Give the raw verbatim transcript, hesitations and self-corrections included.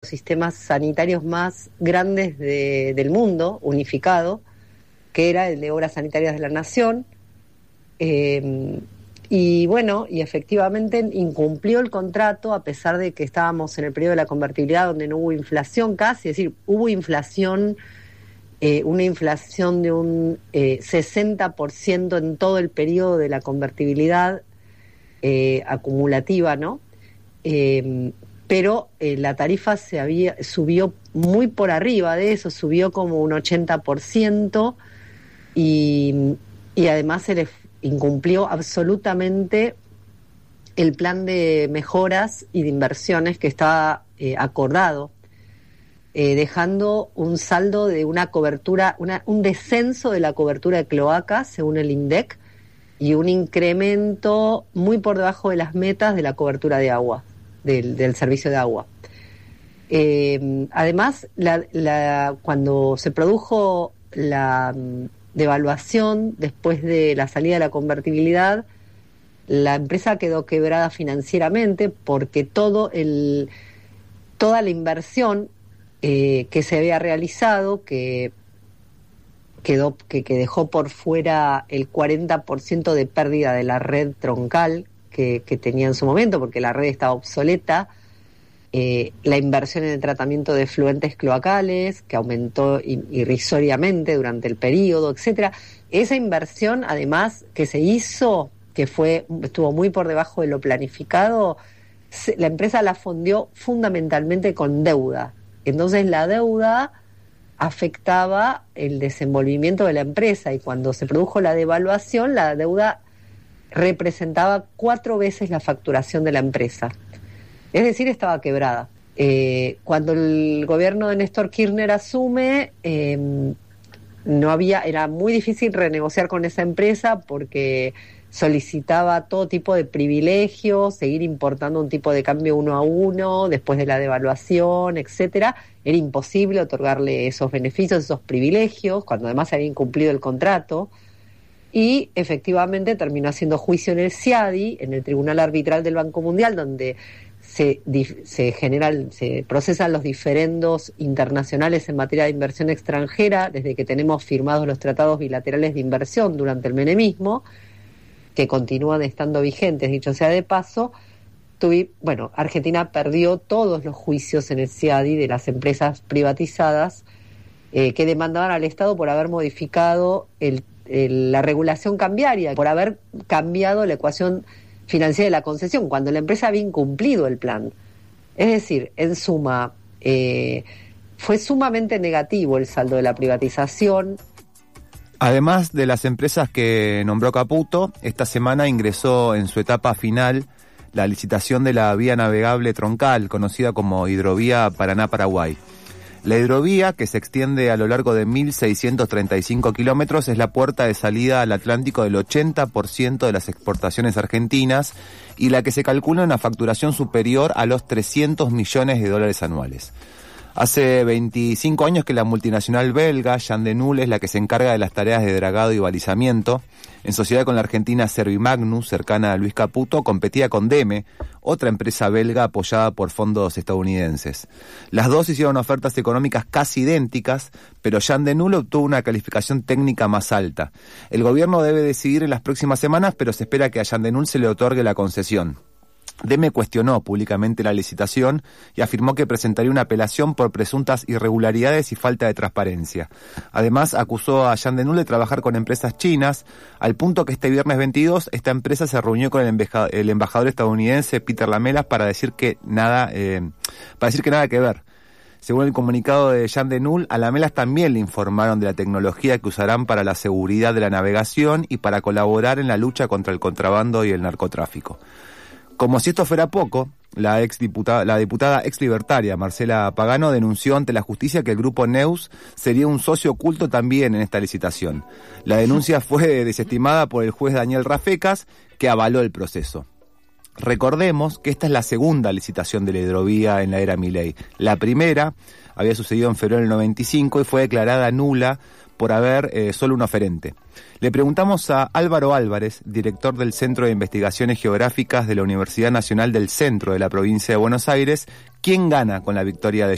sistemas sanitarios más grandes de, del mundo, unificado, que era el de Obras Sanitarias de la Nación. Eh, y bueno, y efectivamente incumplió el contrato, a pesar de que estábamos en el periodo de la convertibilidad, donde no hubo inflación casi, es decir, hubo inflación, eh, una inflación de un eh, sesenta por ciento en todo el periodo de la convertibilidad eh, acumulativa, ¿no? Eh, pero eh, la tarifa se había subió muy por arriba de eso, subió como un ochenta por ciento y, y además se le incumplió absolutamente el plan de mejoras y de inversiones que estaba eh, acordado, eh, dejando un saldo de una cobertura, una, un descenso de la cobertura de cloacas según el INDEC y un incremento muy por debajo de las metas de la cobertura de agua, del, del servicio de agua. Eh, además, la, la, cuando se produjo la devaluación después de la salida de la convertibilidad, la empresa quedó quebrada financieramente porque todo el, toda la inversión eh, que se había realizado, que quedó que, que dejó por fuera el cuarenta por ciento de pérdida de la red troncal que, que tenía en su momento, porque la red estaba obsoleta, eh, la inversión en el tratamiento de efluentes cloacales, que aumentó irrisoriamente durante el periodo, etcétera. Esa inversión, además, que se hizo, que fue estuvo muy por debajo de lo planificado, se, la empresa la fondeó fundamentalmente con deuda. Entonces la deuda afectaba el desenvolvimiento de la empresa, y cuando se produjo la devaluación, la deuda representaba cuatro veces la facturación de la empresa. Es decir, estaba quebrada. Eh, cuando el gobierno de Néstor Kirchner asume, eh, no había, era muy difícil renegociar con esa empresa porque solicitaba todo tipo de privilegios, seguir importando un tipo de cambio uno a uno después de la devaluación, etcétera. Era imposible otorgarle esos beneficios, esos privilegios, cuando además se había incumplido el contrato. Y efectivamente terminó haciendo juicio en el C I A D I, en el Tribunal Arbitral del Banco Mundial, donde se, se generan, se procesan los diferendos internacionales en materia de inversión extranjera, desde que tenemos firmados los tratados bilaterales de inversión durante el menemismo, que continúan estando vigentes, dicho sea de paso. Tuvi, bueno, Argentina perdió todos los juicios en el C I A D I de las empresas privatizadas eh, que demandaban al Estado por haber modificado el, el, la regulación cambiaria, por haber cambiado la ecuación financiera de la concesión, cuando la empresa había incumplido el plan. Es decir, en suma, eh, fue sumamente negativo el saldo de la privatización. Además de las empresas que nombró Caputo, esta semana ingresó en su etapa final la licitación de la vía navegable troncal, conocida como Hidrovía Paraná-Paraguay. La hidrovía, que se extiende a lo largo de mil seiscientos treinta y cinco kilómetros, es la puerta de salida al Atlántico del ochenta por ciento de las exportaciones argentinas y la que se calcula una facturación superior a los trescientos millones de dólares anuales. Hace veinticinco años que la multinacional belga Jan de Null es la que se encarga de las tareas de dragado y balizamiento. En sociedad con la argentina Servimagnus, cercana a Luis Caputo, competía con DEME, otra empresa belga apoyada por fondos estadounidenses. Las dos hicieron ofertas económicas casi idénticas, pero Jan de Null obtuvo una calificación técnica más alta. El gobierno debe decidir en las próximas semanas, pero se espera que a Jan de Null se le otorgue la concesión. DEME cuestionó públicamente la licitación y afirmó que presentaría una apelación por presuntas irregularidades y falta de transparencia. Además, acusó a Jan de Null de trabajar con empresas chinas, al punto que este viernes veintidós esta empresa se reunió con el, embeja- el embajador estadounidense Peter Lamelas para decir que nada, eh, para decir que nada que ver. Según el comunicado de Jan de Null, a Lamelas también le informaron de la tecnología que usarán para la seguridad de la navegación y para colaborar en la lucha contra el contrabando y el narcotráfico. Como si esto fuera poco, la ex diputada, la diputada ex libertaria Marcela Pagano denunció ante la justicia que el grupo Neus sería un socio oculto también en esta licitación. La denuncia fue desestimada por el juez Daniel Rafecas, que avaló el proceso. Recordemos que esta es la segunda licitación de la hidrovía en la era Milei. La primera había sucedido en febrero del noventa y cinco y fue declarada nula por haber eh, solo un oferente. Le preguntamos a Álvaro Álvarez, director del Centro de Investigaciones Geográficas de la Universidad Nacional del Centro de la provincia de Buenos Aires, quién gana con la victoria de